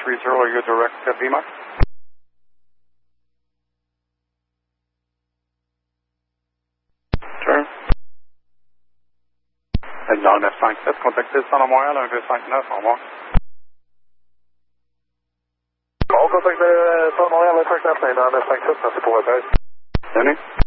930, are you direct at VMAX? Sure. 957, contactez le centre de Montréal, 1259, au revoir. On contacte le centre de Montréal, 1259, 957, merci pour votre aide. Tenez.